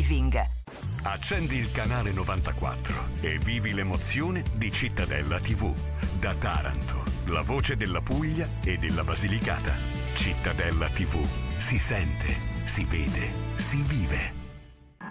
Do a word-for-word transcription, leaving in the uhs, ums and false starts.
Driving. Accendi il canale novantaquattro e vivi l'emozione di Cittadella tivù. Da Taranto, la voce della Puglia e della Basilicata. Cittadella tivù. Si sente, si vede, si vive.